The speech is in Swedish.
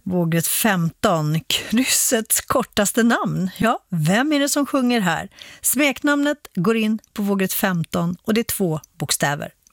Vågrätt 15, kryssets kortaste namn. Ja, vem är det som sjunger här? Smeknamnet går in på vågrätt 15 och det är 2 bokstäver.